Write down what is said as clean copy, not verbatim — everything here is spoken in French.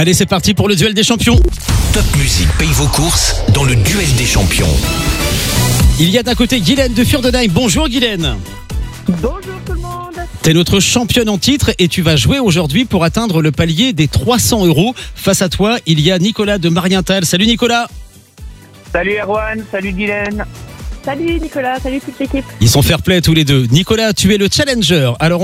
Allez, c'est parti pour le duel des champions. Top Music paye vos courses dans le duel des champions. Il y a d'un côté Guylaine de Furdenheim. Bonjour Guylaine. Bonjour tout le monde. T'es notre championne en titre et tu vas jouer aujourd'hui pour atteindre le palier des 300 €. Face à toi, il y a Nicolas de Marienthal. Salut Nicolas. Salut Erwan, salut Guylaine. Salut Nicolas, salut toute l'équipe. Ils sont fair-play tous les deux. Nicolas, tu es le challenger. Alors